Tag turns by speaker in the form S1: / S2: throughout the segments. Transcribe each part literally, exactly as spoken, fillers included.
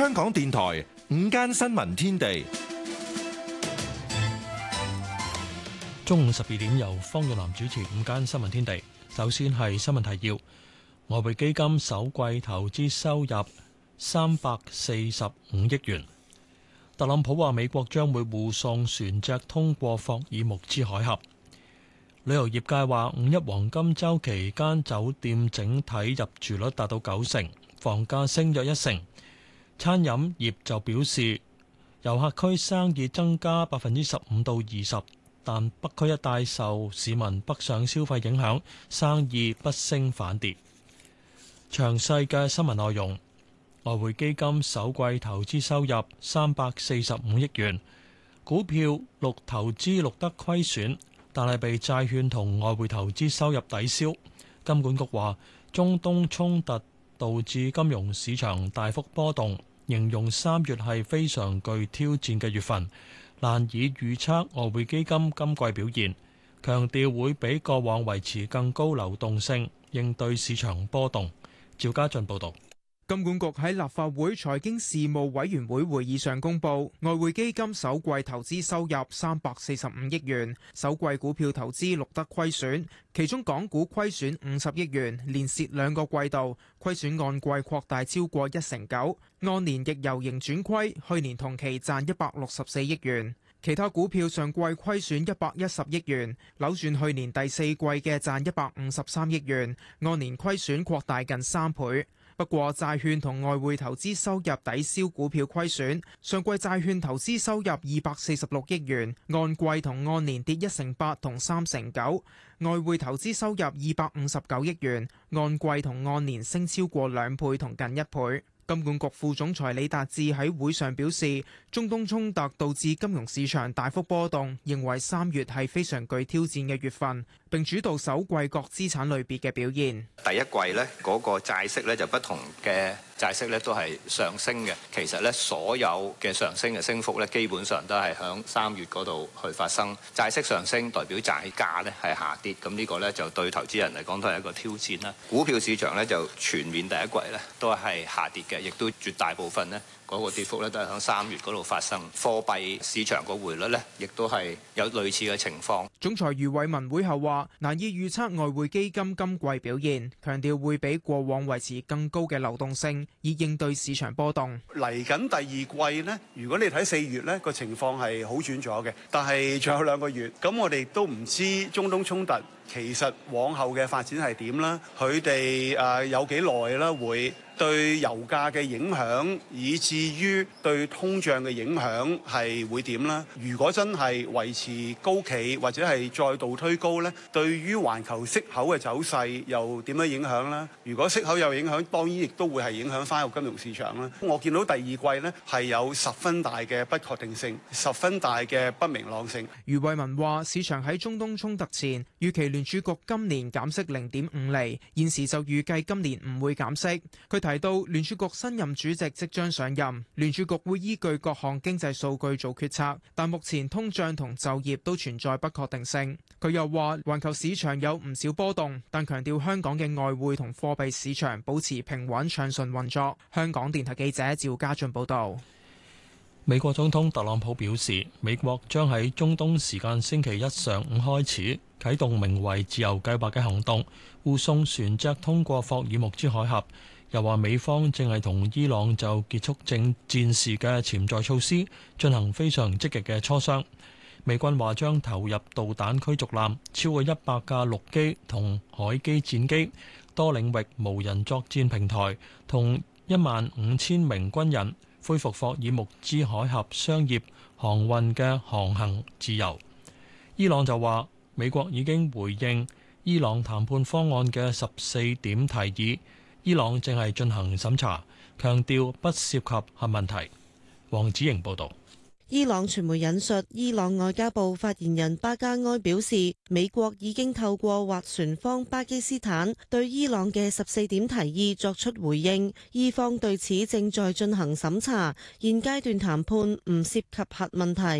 S1: 香港電台午間新聞天地，
S2: 中午十二點由方玉南主持午間新聞天地。首先係新聞提要：外匯基金首季投資收入三百四十五億元。特朗普話美國將會護送船隻通過霍爾木茲海峽。旅遊業界話五一黃金週期間酒店整體入住率達到九成，房價升約一成。餐飲業就表示遊客區生意增加百分之十五到二十，但北區一帶受市民北上消費影響，生意不升反跌。詳細嘅新聞內容，外匯基金首季投資收入三百四十五億元，股票錄投資錄得虧損，但係被債券同外匯投資收入抵消。金管局話中東衝突導致金融市場大幅波動，形容三月係非常具挑戰嘅月份，難以預測外匯基金今季表現，強調會比過往維持更高流動性，應對市場波動。趙家俊報導。
S3: 金管局喺立法會財經事務委員會會議上公布，外匯基金首季投資收入三百四十五億元，首季股票投資錄得虧損，其中港股虧損五十億元，連蝕兩個季度，虧損按季擴大超過一成九，按年亦由盈轉虧，去年同期賺一百六十四億元。其他股票上季虧損一百一十億元，扭轉去年第四季嘅賺一百五十三億元，按年虧損擴大近三倍。不過債券同外匯投資收入抵消股票虧損，上季債券投資收入二百四十六億元，按季同按年跌一成八同三成九；外匯投資收入二百五十九億元，按季同按年升超過兩倍同近一倍。金管局副總裁李達志喺會上表示，中東衝突導致金融市場大幅波動，認為三月係非常具挑戰嘅月份，並主導首季各資產類別嘅表現。
S4: 第一季呢嗰個債息呢就不同嘅債息呢都係上升嘅，其實呢所有嘅上升嘅升幅呢基本上都係響三月嗰度去發生。債息上升代表債價呢係下跌，咁呢個呢就對投資人嚟講都係一個挑戰啦。股票市場呢就全面第一季呢都係下跌嘅，亦都絕大部分呢嗰個跌幅咧都係喺三月嗰度發生。貨幣市場個匯率咧，亦都係有類似嘅情況。
S3: 總裁余偉文會後話：難以預測外匯基金今季表現，強調會比過往維持更高嘅流動性，以應對市場波動。
S5: 嚟緊第二季呢，如果你睇四月呢個情況係好轉咗嘅，但係仲有兩個月，咁我哋都唔知中東衝突其實往後嘅發展係點啦，佢哋誒有幾耐啦會對油價嘅影響，以至於對通脹嘅影響係會點啦？如果真係維持高企或者係再度推高呢，對於環球息口嘅走勢又點樣影響呢？如果息口有影響，當然亦都會係影響翻個金融市場啦。我見到第二季呢係有十分大嘅不確定性，十分大嘅不明朗性。
S3: 余偉文話：市場喺中東衝突前預期聯儲局今年減息零點五厘，現時就預計今年唔會減息。佢提到聯儲局新任主席即將上任，聯儲局會依據各項經濟數據做決策，但目前通脹同就業都存在不確定性。佢又話環球市場有唔少波動，但強調香港嘅外匯同貨幣市場保持平穩暢順運作。香港電台記者趙家俊報道。
S2: 美國總統特朗普表示，美國將喺中東時間星期一上午開始啟動名為自由計劃嘅行動，護送船隻通過霍爾木茲海峽。又話美方正係同伊朗就結束正戰事嘅潛在措施進行非常積極嘅磋商。美軍話將投入導彈驅逐艦、超過一百架陸基同海基戰機、多領域無人作戰平台同一萬五千名軍人，恢復霍爾木茲海峽商業航運嘅航行自由。伊朗就話美國已經回應伊朗談判方案嘅十四點提議。伊朗正係進行審查，強調不涉及核問題。黃子瑩報導。
S6: 伊朗傳媒引述伊朗外交部發言人巴加埃表示，美國已經透過斡旋方巴基斯坦對伊朗嘅十四點提議作出回應，伊方對此正在進行審查，現階段談判唔涉及核問題。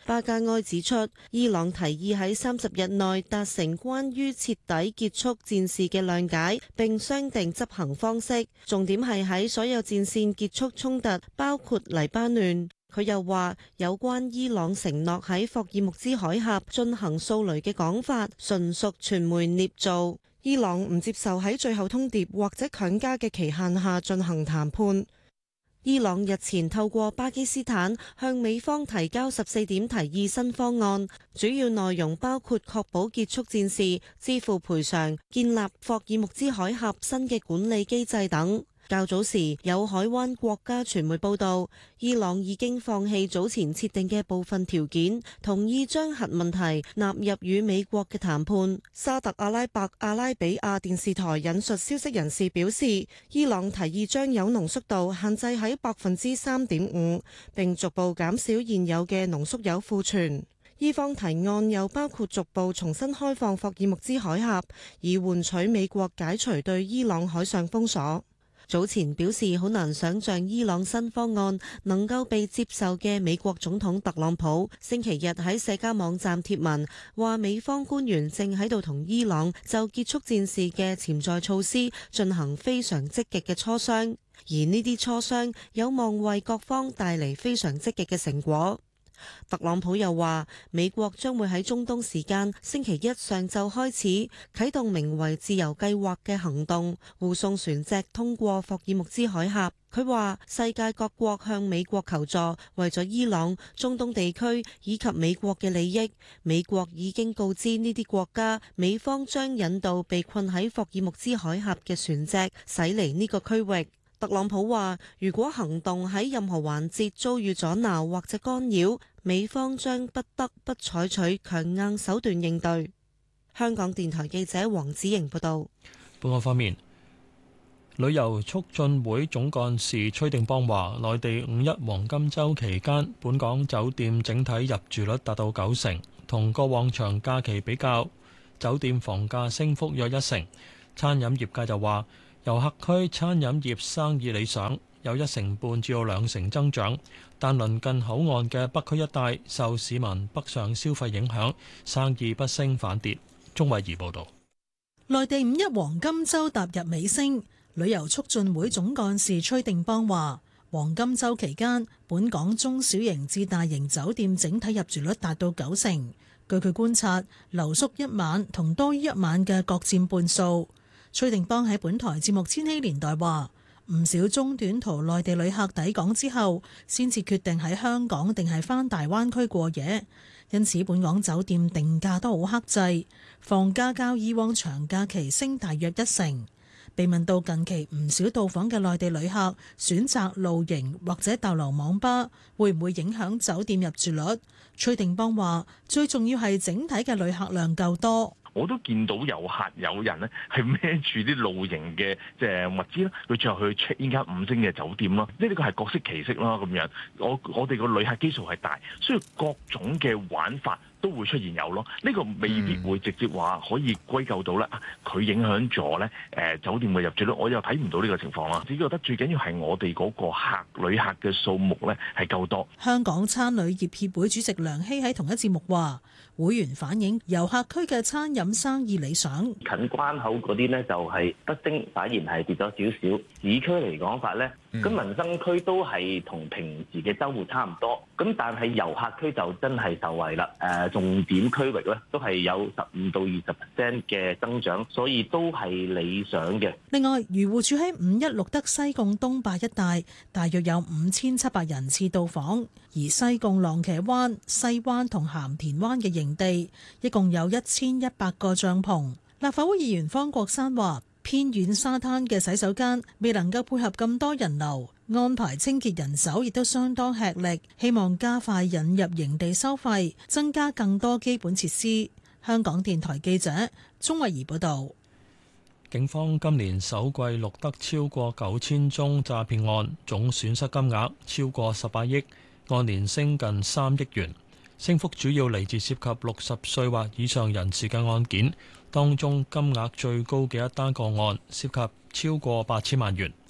S6: 巴加埃指出，伊朗提議喺三十日內達成關於徹底結束戰事嘅諒解，並商定執行方式，重點係喺所有戰線結束衝突，包括黎巴嫩。佢又話，有關伊朗承諾喺霍爾木茲海峽進行掃雷嘅講法，純屬傳媒捏造。伊朗唔接受喺最後通牒或者強加嘅期限下進行談判。伊朗日前透過巴基斯坦向美方提交十四點提議新方案，主要內容包括確保結束戰事、支付賠償、建立霍爾木茲海峽新嘅管理機制等。較早時有海灣國家傳媒報道，伊朗已經放棄早前設定嘅部分條件，同意將核問題納入與美國嘅談判。沙特阿拉伯阿拉比亞電視台引述消息人士表示，伊朗提議將鈾濃縮度限制喺百分之三點五，並逐步減少現有嘅濃縮鈾庫存。伊方提案又包括逐步重新開放霍爾木茲海峽，以換取美國解除對伊朗海上封鎖。早前表示好難想像伊朗新方案能夠被接受嘅美國總統特朗普，星期日喺社交網站貼文話，美方官員正喺度同伊朗就結束戰事嘅潛在措施進行非常積極嘅磋商，而呢啲磋商有望為各方帶嚟非常積極嘅成果。特朗普又話，美國將會喺中東時間星期一上晝開始啟動名為自由計劃嘅行動，護送船隻通過霍爾木茲海峽。佢話世界各國向美國求助，為咗伊朗、中東地區以及美國嘅利益。美國已經告知呢啲國家，美方將引導被困喺霍爾木茲海峽嘅船隻駛離呢個區域。特朗普話，如果行動喺任何環節遭遇阻撓或者干擾，美方將不得不採取強硬手段應對。香港電台記者黃子瑩報道。
S2: 本港方面，旅遊促進會總幹事崔定邦話，內地五一黃金週期間，本港酒店整體入住率達到九成，同過往長假期比較，酒店房價升幅約一成。餐飲業界就話，遊客區餐飲業生意理想，有一成半至到兩成增長，但鄰近口岸嘅北區一帶受市民北上消費影響，生意不升反跌。鍾慧儀報導。
S7: 內地五一黃金週踏入尾聲，旅遊促進會總幹事崔定邦話，黃金週期間，本港中小型至大型酒店整體入住率達到九成。據佢觀察，留宿一晚同多於一晚嘅各佔半數。崔定邦喺本台節目《千禧年代》話，唔少中短途內地旅客抵港之後，先至決定喺香港定係返大灣區過夜，因此本港酒店定價都好克制，房價較以往長假期升大約一成。被問到近期唔少到訪嘅內地旅客選擇露營或者逗留網吧，會唔會影響酒店入住率？崔定邦話，最重要係整體嘅旅客量夠多。
S8: 我都見到有客有人咧係孭住啲露營嘅即係物資啦，佢最後去 check in 間五星嘅酒店咯，呢個係各色其色啦咁樣。我我哋個旅客基數係大，所以各種嘅玩法都會出現有咯。呢個未必會直接話可以歸咎到咧，佢影響咗咧誒酒店嘅入住率，我又睇唔到呢個情況啦。只覺得最緊要係我哋嗰個客旅客嘅數目咧係夠多。
S7: 香港餐旅業協會主席梁希喺同一節目話，會員反映遊客區嘅餐飲生意理想，
S9: 近關口嗰啲咧就係不升，反而係跌咗少少。市區嚟講法咧，咁民生區都係同平時嘅週末差唔多。咁但係遊客區就真係受惠啦。誒重點區域咧都係有十五到二十 percent 嘅增長，所以都係理想嘅。
S7: 另外，漁護署喺五一錄得西貢東壩一帶大約有五千七百人次到訪，而西貢浪茄灣、西灣同鹹田灣嘅營地一共有一千一百個帳篷。立法會議員方國珊話，偏遠沙灘嘅洗手間未能夠配合咁多人流，安排清潔人手亦都相當吃力，希望加快引入營地收費，增加更多基本設施。香港電台記者鍾慧儀報道。
S2: 警方今年首季錄得超過九千宗詐騙案，總損失金額超過十八億，按年升近三億元。升幅主要嚟自涉及六十歲或以上人士嘅案件，當中金額最高嘅一單個案涉及超過八千萬元。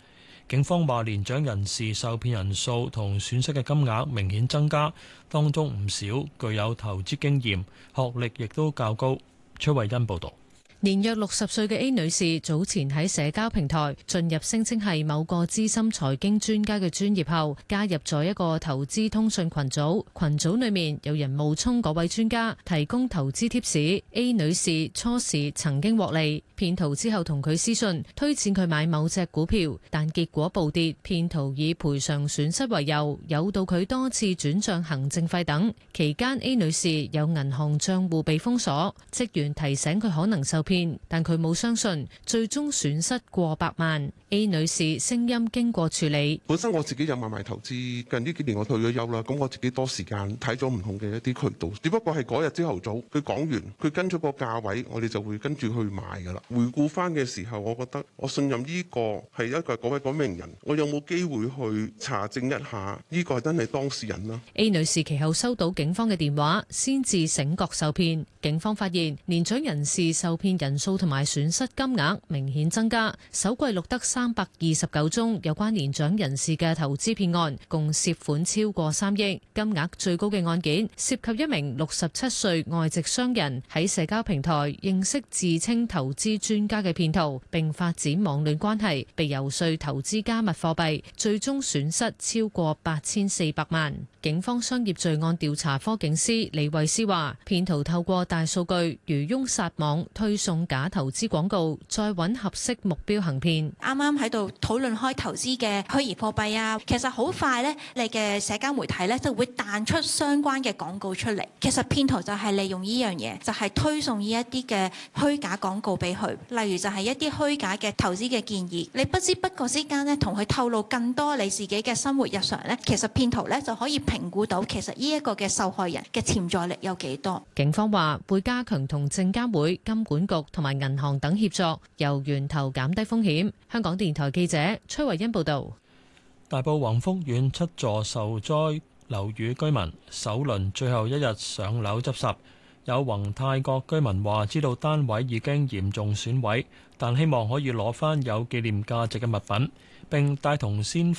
S2: 警方話年長人士受騙人數同損失嘅金額明顯增加，當中唔少具有投資經驗，學歷亦都較高。崔慧欣報導。
S10: 年約六十歲嘅 A 女士早前喺社交平台進入聲稱係某個資深財經專家嘅專頁後，加入咗一個投資通訊群組。群組裏面有人冒充嗰位專家提供投資貼士。A 女士初時曾經獲利，騙徒之後同佢私信推薦佢買某隻股票，但結果暴跌。騙徒以賠償損失為由，誘導佢多次轉賬行政費等。期間 A 女士有銀行賬戶被封鎖，職員提醒佢可能受騙。但佢冇相信，最終損失過百萬。A 女士聲音經過處理，
S11: 本身我自己有買賣投資，近呢幾年我退咗休啦，咁我自己多時間睇咗唔同嘅一啲渠道，只不過係嗰日朝頭早佢講完，佢跟咗個價位，我哋就會跟住去買噶啦。回顧翻嘅時候，我覺得我信任呢個係一個嗰位嗰名人，我有冇機會去查證一下呢個係真係當事人啦。
S10: A 女士其後收到警方嘅電話，先至醒覺受騙。警方發現年長人士受騙人數同埋損失金額明顯增加，首季錄得三百二十九宗有關年長人士嘅投資騙案，共涉款超過三億。金額最高嘅案件涉及一名六十七歲外籍商人喺社交平台認識自稱投資專家嘅騙徒，並發展網戀關係，被遊說投資加密貨幣，最終損失超過八千四百萬。警方商業罪案調查科警司李慧詩話，騙徒透過大數據漁翁撒網，推送假投資廣告，再揾合適目標行騙。
S12: 啱啱喺度討論開投資嘅虛擬貨幣啊，其實好快呢，你嘅社交媒體呢就會彈出相關嘅廣告出嚟。其實騙徒就係利用呢樣嘢，就係推送呢一啲嘅虛假廣告俾佢，例如就係一啲虛假嘅投資嘅建議。你不知不覺之間呢，同佢透露更多你自己嘅生活日常呢，其實騙徒呢就可以評估到其實呢一個嘅受害人嘅潛在力有幾多。
S10: 警方話會加強同證監會、金管局同埋銀行等協作，由源頭減低風險。香港電台記者崔慧欣報道。
S2: 大埔宏福苑七座受災樓宇居民首輪最後一日上樓執拾，有宏泰閣居民話知道單位已經嚴重損毀，但希望可以攞返有紀念價值嘅物品，並帶同鮮